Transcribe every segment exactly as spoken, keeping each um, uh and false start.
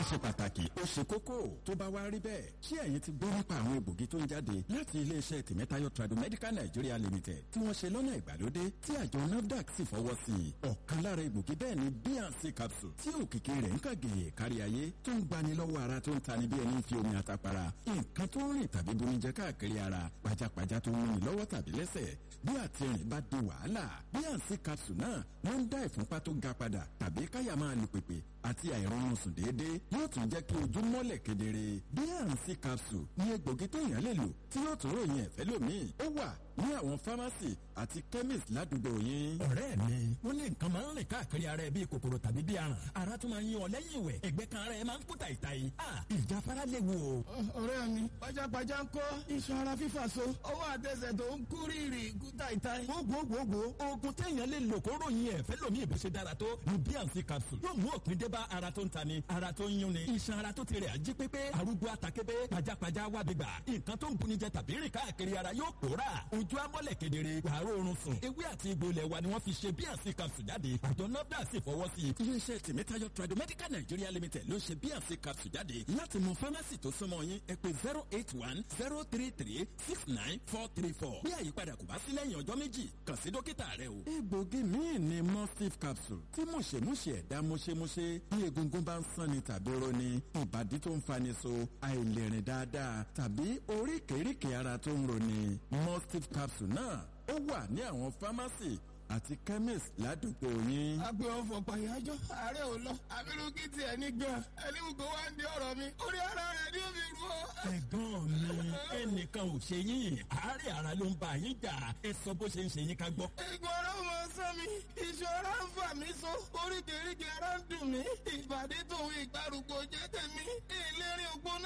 ṣe pàtàkì ó ṣe kókó tó bá wá rí bẹ́ẹ̀ ṣé ẹ̀yin ti gbọ́ nípa àwọn egbògi tó ń jáde láti iléeṣẹ́ tìmẹ́tayọ̀ Tradomedical Nigeria Limited tí wọ́n ṣe lọ́nà ìgbàlódé tí àjọ NAFDAC sì fọwọ́ sí i ọ̀kan lára egbògi bẹ́ẹ̀ ni B and C capsule tí òkìkí rẹ̀ ń kàgèyè kárí ayé tó ń gbani lọ́wọ́ ara tó ń tani bí ẹni fi omi àtàpàrà nǹkan tó ń rìn tàbí bonijẹ káàkiri ara pajápajá tó ń múni lọ́wọ́ tàbí lẹ́sẹ̀ bí àtìrìn bá di wàhálà B and C capsule náà wọ́n ń dá ìfúnpá tó ga padà tàbí káyà máa lu pèpè àti àìrọ̀rùn sùn déédéé yóò tún jẹ́ kí ojú mọ́lẹ̀ kedere B and C capsule ní egbògi téèyàn lè lò tí yóò tún ròyìn ẹ̀fẹ́ lómìn ó wà ní àwọn fámásì àti chemist ládùúgbò yín. ọ̀rẹ́ mi wọ́n ní nǹkan máa ń rìn káàkiri ara ẹ bíi kòkòrò tàbí bíi aràn ara tún máa ń yún ọ lẹ́yìn ìwẹ̀ ẹ̀gbẹ́ kan ara ẹ máa ń kú tàìtàì ìjáfara léwu o. ọ̀rẹ́ mi pajápajá ń kọ́ iṣan ara fífà so ọwọ́ àtẹsẹ̀ tó ń kú rírì kú tàìtàì. gbogbogbò oògùn téèyàn lè lò kó ròyìn ẹ̀fẹ́ lómìn ìbò ṣe dára tó ní B and C capsule yóò mú òpin dé bá ara tó ń tani ara tó ń yún ni iṣan ara tó ti rẹ̀ ají pépé arúgbó àtàkébé pajápajá wábìgbà nǹkan tó ń bunijẹ tàbí rìn káàkiri ara yóò pòórà ojú amọ́lẹ̀ kedere wàá rọrùn sùn ewé àti egbò ilẹ̀ wa ni wọ́n fi ṣe B and C capsule jáde àjọ NAFDAC sì fọwọ́ sí i. iléeṣẹ́ tìmẹ́tayọ̀ Tradomedical Nigeria Limited ló ṣe B and C capsule jáde láti mọ fámásì tó súnmọ́ yín ẹ pè zero eight one zero three three six nine four three four bí àyípadà kò bá sí lẹ́yìn ọjọ́ méjì kàn sí dókítà rẹ o. egbògi míì ni mustif capsule tí mọ̀ṣẹ̀mọ̀ṣẹ̀ ẹ̀dá mọ̀ṣẹ̀mọ̀ṣẹ̀ bí egungun bá ń sanni tàbí roni ìbàdí tó ń fani so àìlèrìn dáadáa tàbí oríkèéríkèé ara tó ń roni mustif capsule náà ó wà ní àwọn fámásì àti chemist ládùúgbò yín. agbe ọfọ pàyájọ ààrẹ ò lọ abirú kí tiẹ̀ ní gan ẹni gbogbo wa ń di ọ̀rọ̀ mi orí ara rẹ̀ ni ó fi rú ọ. ẹ̀gbọ́n mi ẹnìkan ò ṣe yín àárẹ̀ ara ló ń bá yín jà ẹ sọ bó ṣe ń ṣe yín ká gbọ́. ìgbọ̀n ọ̀rọ̀ mọ sán mi iṣan ara ń fà mí so oríkèéríkèé ara ń dùn mí ìbàdí tòun ìgbàrúgbó jẹ́ tèmi ìlérí ògbóná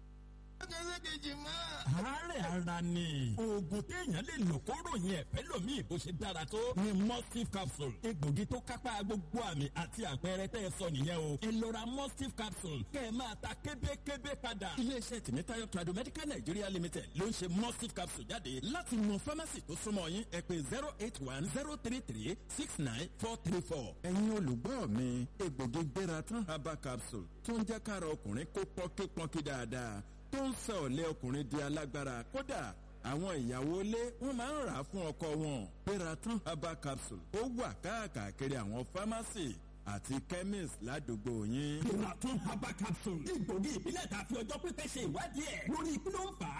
àárẹ̀ ara ni oògùn téèyàn lè lò kó ròyìn ẹ̀fẹ́ lómi bó ṣe dára tó ni mustif capsule egbògi tó kápá gbogbo àmì àti àpẹẹrẹ tẹ́ ẹ sọ nìyẹn o ẹ lọ ra mustif capsule kẹ́ ẹ máa ta kébékébé padà. iléeṣẹ́ tìmẹ́tayọ̀ Tradomedical Nigeria Limited ló ń ṣe mustif capsule jáde láti mọ fámásì tó súnmọ́ yín ẹ pè zero eight one zero three three six nine four three four. ẹ̀yin olùgbọ́ mi egbògi gbéra tán herbal capsule tó ń jẹ́ kára ọkùnrin kó pọ́nkípọ́nkí dáadáa tó ń sọ ọ̀lẹ ọkùnrin di alágbára kódà àwọn ìyàwó ilé wọn máa ń rà á fún ọkọ wọn. Peratan herbal capsule ó wà káàkiri àwọn fámásì àti chemist ládùúgbò yín. Peratan herbal capsule egbògi ìbílẹ̀ tàbí ọjọ́ pípẹ́ ṣe ìwádìí ẹ̀ lórí kí ló ń fà á.